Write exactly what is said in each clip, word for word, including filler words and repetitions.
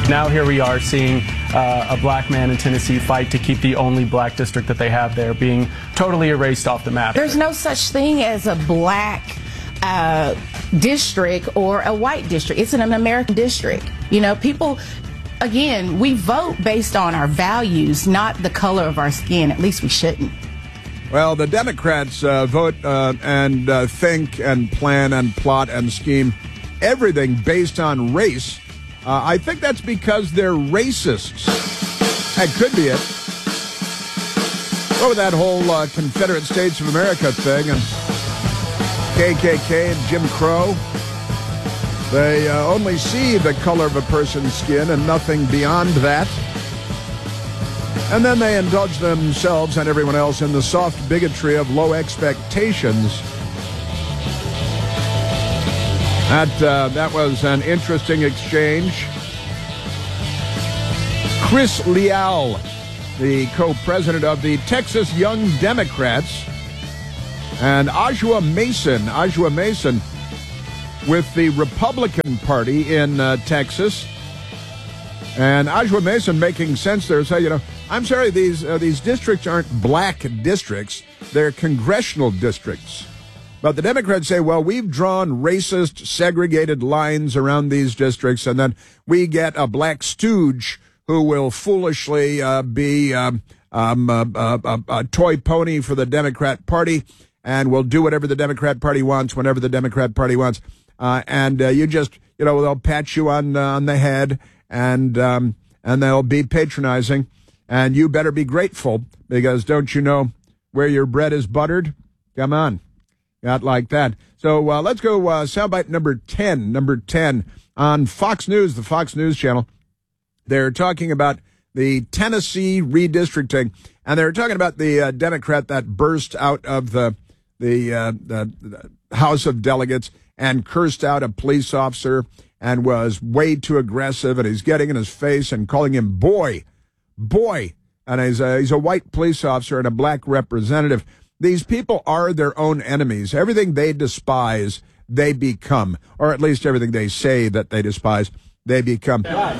Now here we are seeing uh, a black man in Tennessee fight to keep the only black district that they have there being totally erased off the map. There's no such thing as a black uh, district or a white district. It's an American district. You know, people, again, we vote based on our values, not the color of our skin. At least we shouldn't. Well, the Democrats uh, vote uh, and uh, think and plan and plot and scheme everything based on race. Uh, I think that's because they're racists. That could be it. What with that whole uh, Confederate States of America thing and K K K and Jim Crow? They uh, only see the color of a person's skin and nothing beyond that. And then they indulge themselves and everyone else in the soft bigotry of low expectations. That, uh, that was an interesting exchange. Chris Leal, the co-president of the Texas Young Democrats, and Ajwa Mason, Ajwa Mason with the Republican Party in uh, Texas. And Ajwa Mason making sense there, say, you know, I'm sorry, these uh, these districts aren't black districts, they're congressional districts. But the Democrats say, well, we've drawn racist, segregated lines around these districts, and then we get a black stooge who will foolishly uh, be um, um, a, a, a toy pony for the Democrat Party and will do whatever the Democrat Party wants whenever the Democrat Party wants. Uh, and uh, you just, you know, they'll pat you on, uh, on the head and um, and they'll be patronizing. And you better be grateful because don't you know where your bread is buttered? Come on. Not like that. So uh, let's go uh, soundbite number ten. Number ten on Fox News, the Fox News channel. They're talking about the Tennessee redistricting, and they're talking about the uh, Democrat that burst out of the the, uh, the the House of Delegates and cursed out a police officer and was way too aggressive, and he's getting in his face and calling him boy, boy, and he's a, he's a white police officer and a black representative. These people are their own enemies. Everything they despise, they become. Or at least everything they say that they despise, they become. Boy!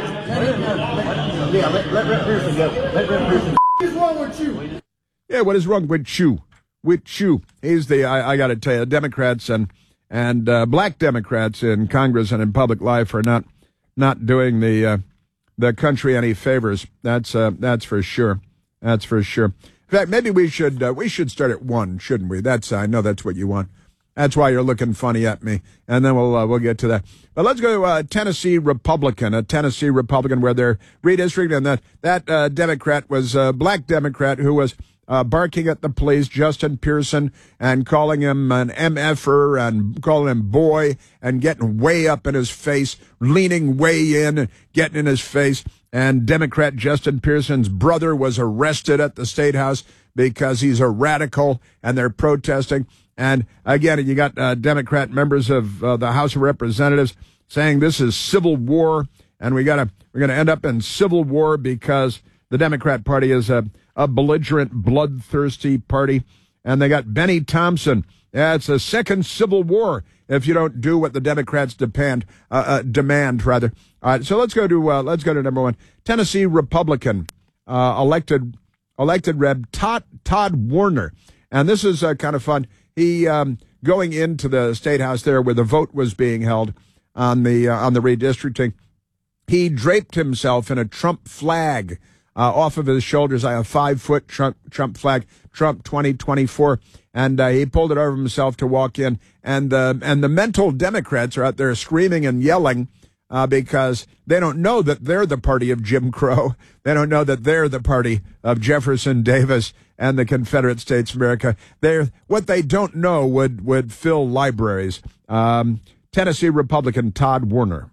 Yeah, let, let Rep Pearson go. Let Rep Pearson go. What is wrong with you? Yeah, what is wrong with you? With you. He's the, I, I got to tell you, Democrats and and uh, black Democrats in Congress and in public life are not not doing the uh, the country any favors. That's uh, that's for sure. That's for sure. In fact, maybe we should uh, we should start at one, shouldn't we? That's I know that's what you want. That's why you're looking funny at me, and then we'll uh, we'll get to that. But let's go to uh, Tennessee Republican, a Tennessee Republican where they're redistricting, and that that uh, Democrat was a black Democrat who was uh, barking at the police, Justin Pearson, and calling him an M F-er and calling him boy and getting way up in his face, leaning way in and getting in his face. And Democrat Justin Pearson's brother was arrested at the State House because he's a radical, and they're protesting. And again, you got uh, Democrat members of uh, the House of Representatives saying this is civil war, and we gotta we're gonna end up in civil war because the Democrat Party is a, a belligerent, bloodthirsty party. And they got Benny Thompson. Yeah, it's a second civil war if you don't do what the Democrats demand. Uh, uh, demand rather. All right, so let's go to uh, let's go to number one. Tennessee Republican uh, elected elected Rep Todd Todd Warner, and this is uh, kind of fun. He um, going into the State House there where the vote was being held on the uh, on the redistricting. He draped himself in a Trump flag uh, off of his shoulders, like a five foot Trump Trump flag, Trump twenty twenty-four, and uh, he pulled it over himself to walk in. And uh, and the mental Democrats are out there screaming and yelling. Uh, because they don't know that they're the party of Jim Crow. They don't know that they're the party of Jefferson Davis and the Confederate States of America. They're, what they don't know would, would fill libraries. Um, Tennessee Republican Todd Warner.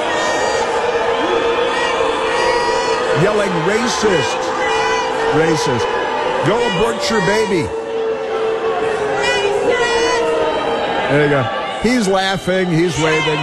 Yelling racist. Racist. Go abort your baby. There you go. He's laughing. He's waving.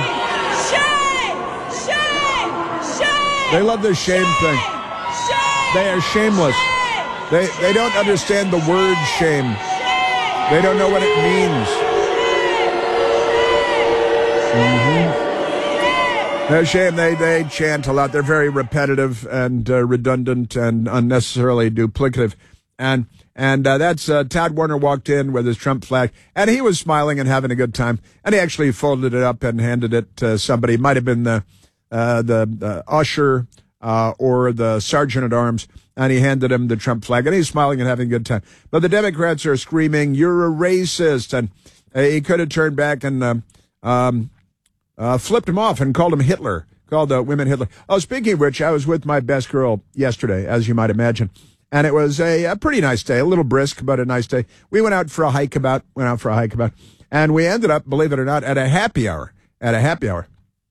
They love the shame thing. They are shameless. They they don't understand the word shame. They don't know what it means. Mm-hmm. No shame. They they chant a lot. They're very repetitive and uh, redundant and unnecessarily duplicative. And and uh, that's uh, Todd Warner walked in with his Trump flag, and he was smiling and having a good time. And he actually folded it up and handed it to somebody. It might have been the uh, the, the usher uh, or the sergeant at arms. And he handed him the Trump flag, and he's smiling and having a good time. But the Democrats are screaming, "You're a racist!" And uh, he could have turned back and um, um, uh, flipped him off and called him Hitler, called the women Hitler. Oh, speaking of which, I was with my best girl yesterday, as you might imagine, and it was a, a pretty nice day, a little brisk, but a nice day. We went out for a hike about, went out for a hike about, and we ended up, believe it or not, at a happy hour, at a happy hour.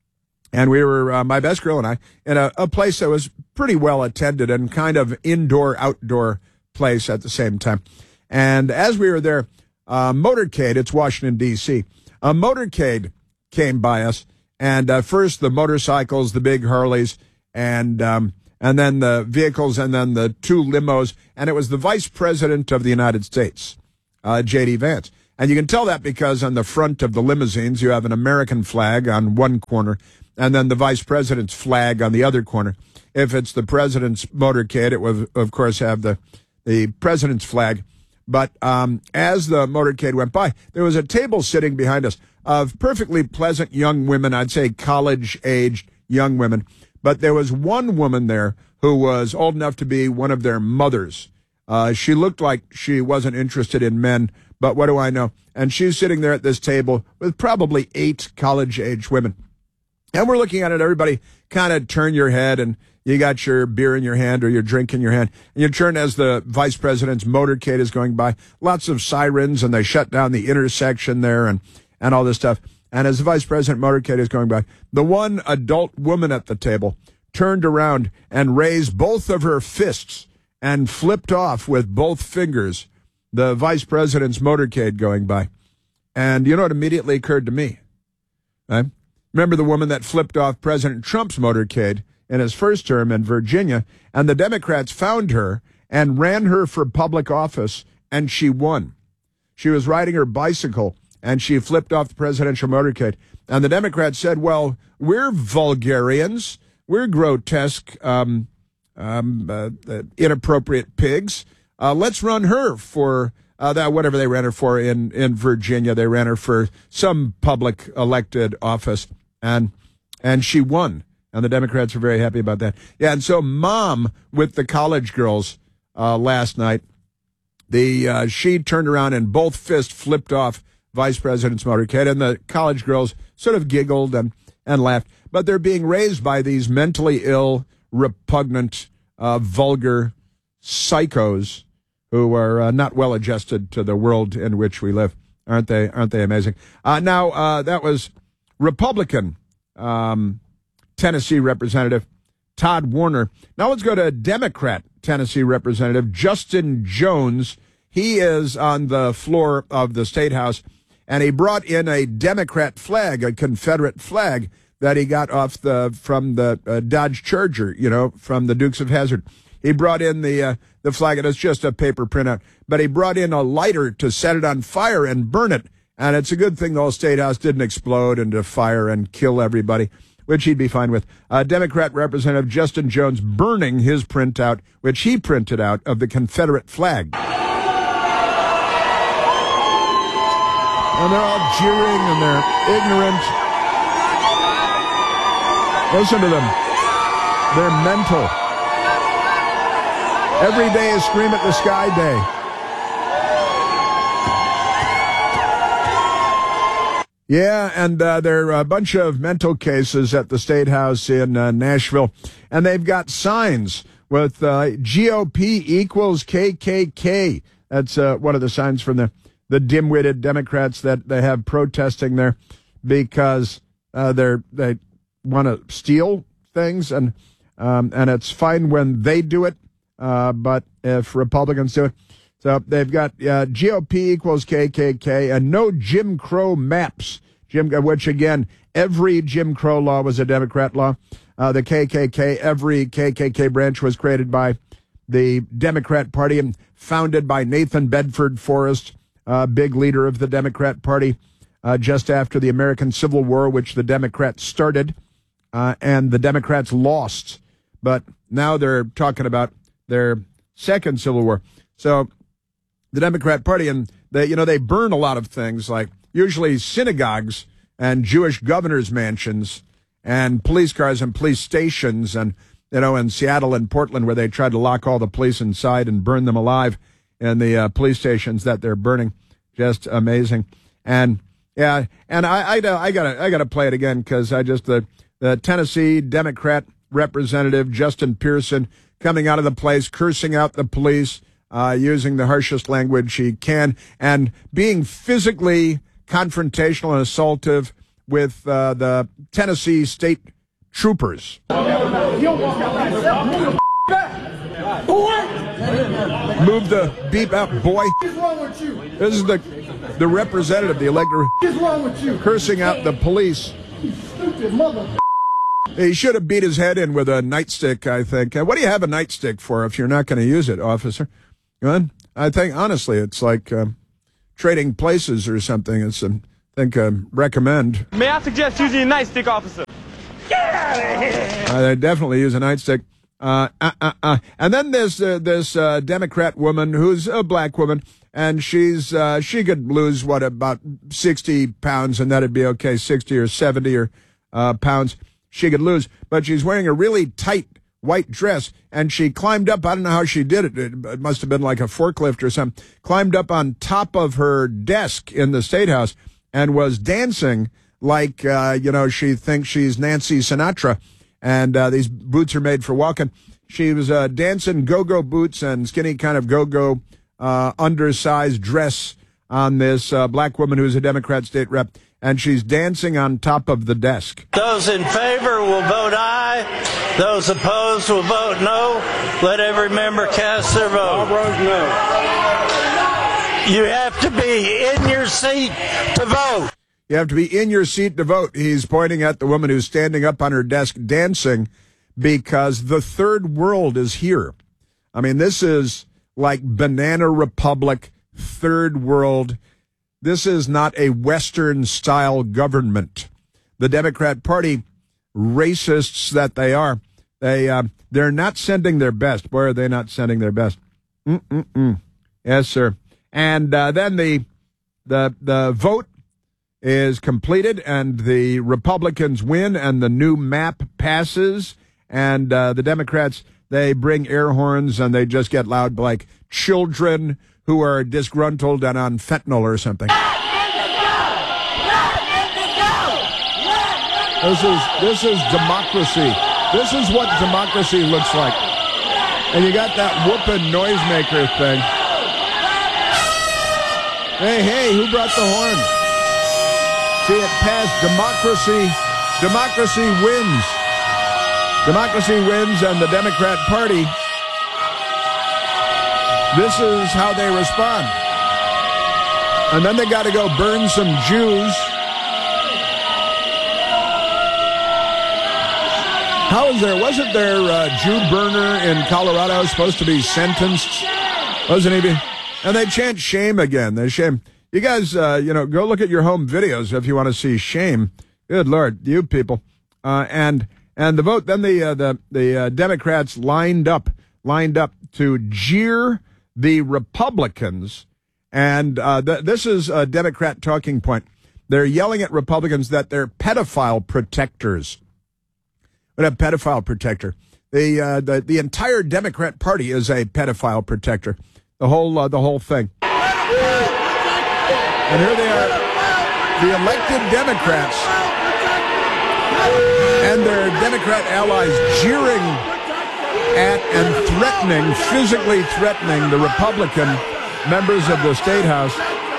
And we were, uh, my best girl and I, in a, a place that was pretty well attended and kind of indoor-outdoor place at the same time. And as we were there, uh, motorcade, it's Washington, D C, a motorcade came by us. And uh, first the motorcycles, the big Harleys, and um, and then the vehicles, and then the two limos. And it was the Vice President of the United States, uh, J D Vance. And you can tell that because on the front of the limousines, you have an American flag on one corner, and then the vice president's flag on the other corner. If it's the president's motorcade, it would, of course, have the, the president's flag. But um, as the motorcade went by, there was a table sitting behind us of perfectly pleasant young women, I'd say college-aged young women. But there was one woman there who was old enough to be one of their mothers. Uh, she looked like she wasn't interested in men, but what do I know? And she's sitting there at this table with probably eight college-age women. And we're looking at it, everybody kind of turn your head, and you got your beer in your hand or your drink in your hand, and you turn as the vice president's motorcade is going by. Lots of sirens, and they shut down the intersection there and, and all this stuff. And as the vice president motorcade is going by, the one adult woman at the table turned around and raised both of her fists and flipped off with both fingers the vice president's motorcade going by. And you know what immediately occurred to me? Right? Remember the woman that flipped off President Trump's motorcade in his first term in Virginia, and the Democrats found her and ran her for public office, and she won. She was riding her bicycle, and she flipped off the presidential motorcade. And the Democrats said, well, we're vulgarians. We're grotesque, um, um, uh, uh, inappropriate pigs. Uh, let's run her for uh, that, whatever they ran her for in, in Virginia. They ran her for some public elected office, and and she won. And the Democrats were very happy about that. Yeah, and so Mom with the college girls uh, last night, the uh, she turned around and both fists flipped off Vice President's motorcade, and the college girls sort of giggled and, and laughed. But they're being raised by these mentally ill, repugnant, uh, vulgar psychos who are uh, not well adjusted to the world in which we live. Aren't they? Aren't they amazing? Uh, now, uh, that was Republican um, Tennessee Representative Todd Warner. Now let's go to Democrat Tennessee Representative Justin Jones. He is on the floor of the State House, and he brought in a Democrat flag, a Confederate flag that he got off the from the uh, Dodge Charger, you know, from the Dukes of Hazzard. He brought in the uh, the flag, and it's just a paper printout, but he brought in a lighter to set it on fire and burn it. And it's a good thing the whole State House didn't explode into fire and kill everybody, which he'd be fine with. Uh, Democrat Representative Justin Jones burning his printout, which he printed out, of the Confederate flag. And they're all jeering and they're ignorant. Listen to them. They're mental. Every day is Scream at the Sky Day. Yeah, and uh, there are a bunch of mental cases at the State House in uh, Nashville, and they've got signs with uh, G O P equals K K K. That's uh, one of the signs from the, the dim-witted Democrats that they have protesting there because uh, they're they want to steal things, and um, and it's fine when they do it, uh, but if Republicans do it. So they've got uh, G O P equals K K K and no Jim Crow maps, Jim, which, again, every Jim Crow law was a Democrat law. Uh, the K K K, every K K K branch was created by the Democrat Party and founded by Nathan Bedford Forrest, uh, big leader of the Democrat Party, uh, just after the American Civil War, which the Democrats started. uh, and the Democrats lost. But now they're talking about their second Civil War. So the Democrat Party, and they, you know, they burn a lot of things, like usually synagogues and Jewish governors' mansions and police cars and police stations, and, you know, in Seattle and Portland, where they tried to lock all the police inside and burn them alive in the uh, police stations that they're burning. Just amazing. And yeah, and I, I, I gotta, I gotta play it again, because I just, the, the Tennessee Democrat Representative Justin Pearson coming out of the place, cursing out the police, uh, using the harshest language he can, and being physically confrontational and assaultive with uh, the Tennessee state troopers. Move the beep out, boy. What's wrong with you? This is the the representative, the elected, What's wrong with you? cursing out the police. You stupid mother. He should have beat his head in with a nightstick, I think. Uh, what do you have a nightstick for if you're not going to use it, officer? Good. I think, honestly, it's like uh, trading places or something. It's, um, I think, uh, recommend. May I suggest using a nightstick, officer? Get out of here! Uh, they definitely use a nightstick. Uh, uh, uh, uh. And then there's uh, this uh, Democrat woman who's a black woman, and she's uh, she could lose, what, about sixty pounds, and that'd be okay, sixty or seventy or uh, pounds she could lose. But she's wearing a really tight white dress, and she climbed up, I don't know how she did it, it must have been like a forklift or something, climbed up on top of her desk in the State House and was dancing like, uh, you know, she thinks she's Nancy Sinatra. And uh, these boots are made for walking. She was uh, dancing go-go boots and skinny kind of go-go uh, undersized dress on this uh, black woman who's a Democrat state rep, and she's dancing on top of the desk. Those in favor will vote aye. Those opposed will vote no. Let every member cast their vote. No. You have to be in your seat to vote. You have to be in your seat to vote. He's pointing at the woman who's standing up on her desk dancing because the third world is here. I mean, this is like Banana Republic, third world. This is not a Western-style government. The Democrat Party, racists that they are, they, uh, they're not sending their best. Boy, are they not sending their best. Mm-mm-mm. Yes, sir. And uh, then the the the vote is completed, and the Republicans win, and the new map passes, and uh, the Democrats, they bring air horns, and they just get loud like children who are disgruntled and on fentanyl or something. This is this is democracy. This is what democracy looks like. And you got that whooping noisemaker thing. Hey, hey, who brought the horn? See, it passed. Democracy, democracy wins. Democracy wins, and the Democrat Party, this is how they respond. And then they got to go burn some Jews. How is there, wasn't there a Jew burner in Colorado supposed to be sentenced? Wasn't he? Be, and they chant shame again. They shame. You guys, uh, you know, go look at your home videos if you want to see shame. Good Lord, you people. Uh, and and the vote, then the uh, the the uh, Democrats lined up, lined up to jeer the Republicans. And uh, th- this is a Democrat talking point. They're yelling at Republicans that they're pedophile protectors. What a pedophile protector. The uh, the the entire Democrat Party is a pedophile protector. The whole uh, the whole thing. And here they are, the elected Democrats and their Democrat allies jeering at and threatening, physically threatening the Republican members of the State House.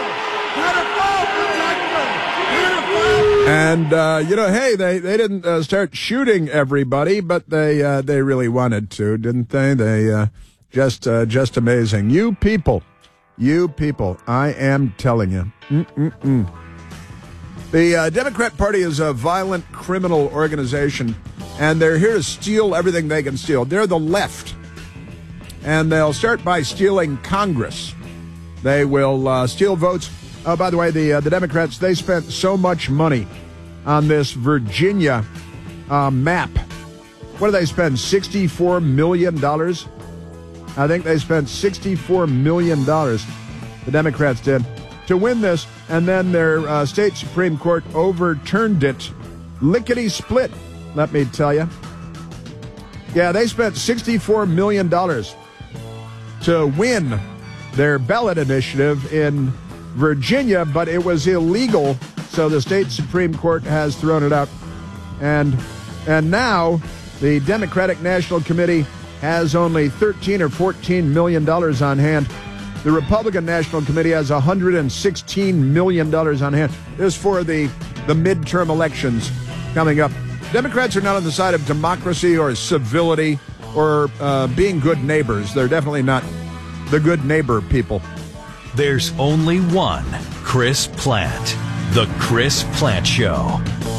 And, uh, you know, hey, they, they didn't uh, start shooting everybody, but they uh, they really wanted to, didn't they? They uh, just uh, just amazing. You people, you people, I am telling you. Mm-mm-mm. The uh, Democrat Party is a violent criminal organization, and they're here to steal everything they can steal. They're the left, and they'll start by stealing Congress. They will uh, steal votes. Oh, by the way, the uh, the Democrats, they spent so much money on this Virginia uh, map. What do they spend, sixty-four million dollars? I think they spent sixty-four million dollars, the Democrats did, to win this, and then their uh, state Supreme Court overturned it. Lickety-split, let me tell you. Yeah, they spent sixty-four million dollars to win their ballot initiative in Virginia, but it was illegal, so the state Supreme Court has thrown it out. And and now the Democratic National Committee has only thirteen or fourteen million dollars on hand. The Republican National Committee has one hundred sixteen million dollars on hand. This is for the, the midterm elections coming up. Democrats are not on the side of democracy or civility or uh, being good neighbors. They're definitely not the good neighbor people. There's only one Chris Plante. The Chris Plante Show.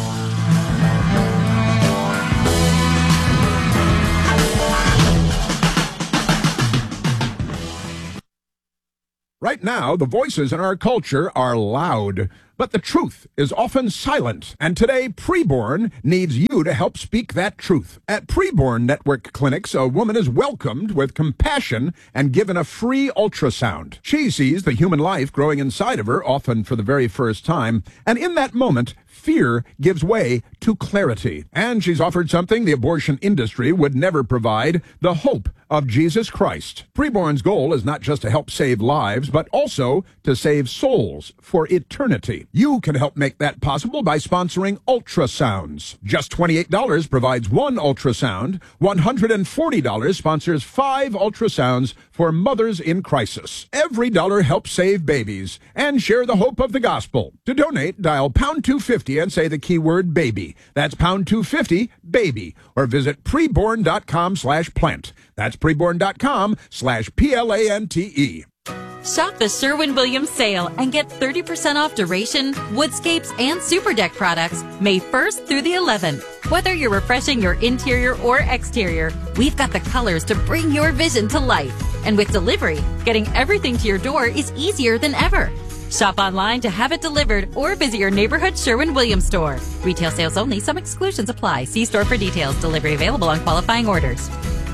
Right now, the voices in our culture are loud, but the truth is often silent. And today, Preborn needs you to help speak that truth. At Preborn Network Clinics, a woman is welcomed with compassion and given a free ultrasound. She sees the human life growing inside of her, often for the very first time, and in that moment, fear gives way to clarity. And she's offered something the abortion industry would never provide, the hope of Jesus Christ. Preborn's goal is not just to help save lives, but also to save souls for eternity. You can help make that possible by sponsoring ultrasounds. Just twenty-eight dollars provides one ultrasound. one hundred forty dollars sponsors five ultrasounds for mothers in crisis. Every dollar helps save babies and share the hope of the gospel. To donate, dial pound two fifty and say the keyword baby. That's pound two fifty, baby. Or visit preborn.com slash plant. That's preborn.com slash P-L-A-N-T-E. Shop the Sherwin-Williams sale and get thirty percent off duration, woodscapes, and super deck products May first through the eleventh. Whether you're refreshing your interior or exterior, we've got the colors to bring your vision to life. And with delivery, getting everything to your door is easier than ever. Shop online to have it delivered or visit your neighborhood Sherwin-Williams store. Retail sales only. Some exclusions apply. See store for details. Delivery available on qualifying orders.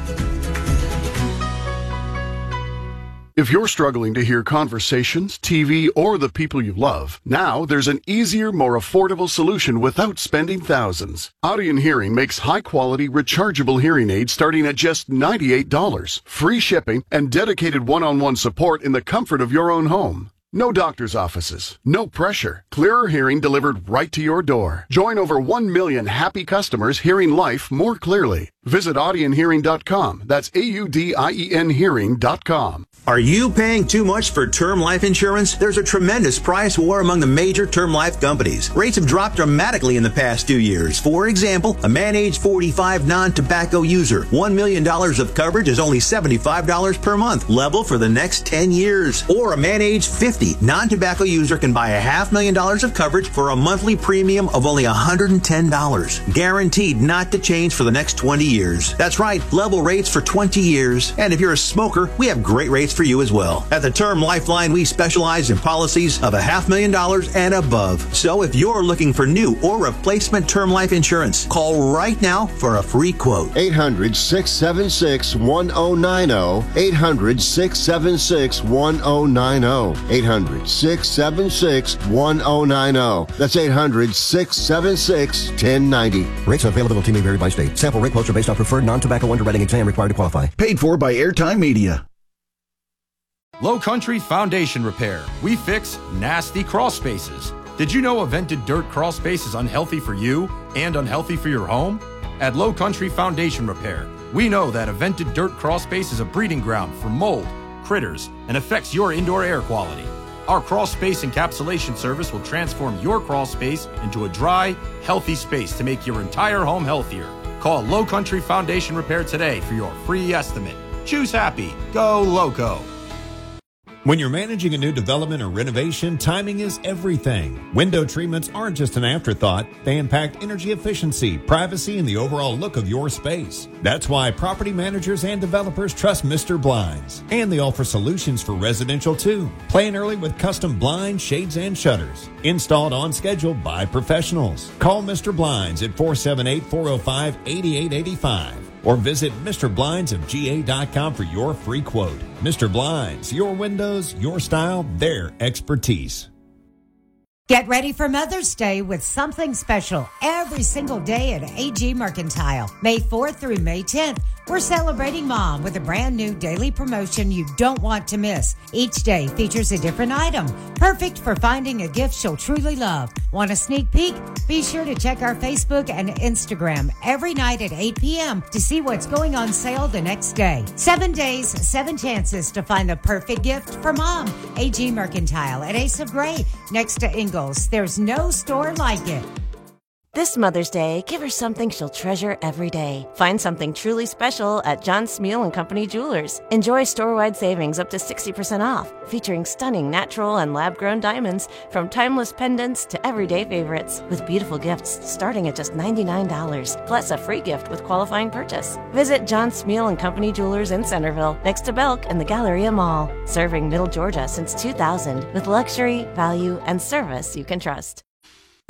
If you're struggling to hear conversations, T V, or the people you love, now there's an easier, more affordable solution without spending thousands. Audion Hearing makes high-quality, rechargeable hearing aids starting at just ninety-eight dollars, free shipping, and dedicated one-on-one support in the comfort of your own home. No doctor's offices, no pressure. Clearer hearing delivered right to your door. Join over one million happy customers hearing life more clearly. Visit audion hearing dot com. That's A U D I E N hearing dot com. Are you paying too much for term life insurance? There's a tremendous price war among the major term life companies. Rates have dropped dramatically in the past two years. For example, a man age forty-five non-tobacco user, one million dollars of coverage is only seventy-five dollars per month, level for the next ten years. Or a man age fifty non-tobacco user can buy a half million dollars of coverage for a monthly premium of only one hundred ten dollars. Guaranteed not to change for the next twenty years. That's right, level rates for twenty years. And if you're a smoker, we have great rates for you as well. At the Term Lifeline, we specialize in policies of a half million dollars and above. So if you're looking for new or replacement term life insurance, call right now for a free quote. eight hundred, six seven six, one oh nine oh. eight hundred, six seven six, one oh nine oh. eight hundred, six seven six, one oh nine oh. That's eight hundred, six seven six, one oh nine oh. Rates and availability may vary by state. Sample rate quotes are based on preferred non-tobacco underwriting exam required to qualify. Paid for by Airtime Media. Low Country Foundation Repair. We fix nasty crawl spaces. Did you know a vented dirt crawl space is unhealthy for you and unhealthy for your home? At Low Country Foundation Repair, we know that a vented dirt crawl space is a breeding ground for mold, critters, and affects your indoor air quality. Our crawl space encapsulation service will transform your crawl space into a dry, healthy space to make your entire home healthier. Call Low Country Foundation Repair today for your free estimate. Choose happy. Go Loco. When you're managing a new development or renovation, timing is everything. Window treatments aren't just an afterthought. They impact energy efficiency, privacy, and the overall look of your space. That's why property managers and developers trust Mister Blinds. And they offer solutions for residential too. Plan early with custom blinds, shades, and shutters. Installed on schedule by professionals. Call Mister Blinds at four seven eight, four oh five, eight eight eight five. Or visit Mister Blinds of G A dot com for your free quote. Mister Blinds, your windows, your style, their expertise. Get ready for Mother's Day with something special every single day at A G Mercantile. May fourth through May tenth, we're celebrating Mom with a brand new daily promotion you don't want to miss. Each day features a different item, perfect for finding a gift she'll truly love. Want a sneak peek? Be sure to check our Facebook and Instagram every night at eight p.m. to see what's going on sale the next day. Seven days, seven chances to find the perfect gift for Mom. A G Mercantile at Ace of Gray, next to Ingalls. There's no store like it. This Mother's Day, give her something she'll treasure every day. Find something truly special at John Smeal and Company Jewelers. Enjoy store-wide savings up to sixty percent off, featuring stunning natural and lab-grown diamonds from timeless pendants to everyday favorites, with beautiful gifts starting at just ninety-nine dollars, plus a free gift with qualifying purchase. Visit John Smeal and Company Jewelers in Centerville, next to Belk and the Galleria Mall, serving Middle Georgia since two thousand, with luxury, value, and service you can trust.